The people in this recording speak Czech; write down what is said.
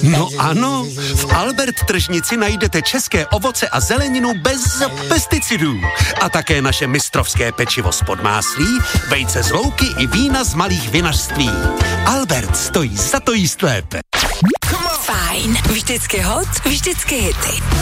No ano, v Albert tržnici najdete české ovoce a zeleninu bez pesticidů. A také naše mistrovské pečivo z Podmáslí, vejce z louky i vína z malých vinařství. Albert stojí za to jíst lépe. Fajn, vždycky hot, vždycky hity.